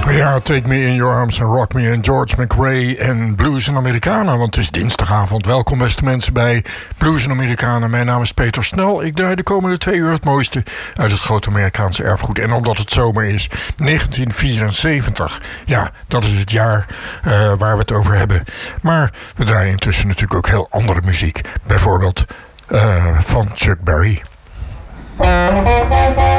Ja, Take Me In Your Arms and Rock Me en George McRae en Blues en Americana. Want het is dinsdagavond. Welkom beste mensen bij Blues en Americana. Mijn naam is Peter Snel. Ik draai de komende 2 uur het mooiste uit het grote Amerikaanse erfgoed. En omdat het zomer is, 1974. Ja, dat is het jaar waar we het over hebben. Maar we draaien intussen natuurlijk ook heel andere muziek. Bijvoorbeeld van Chuck Berry.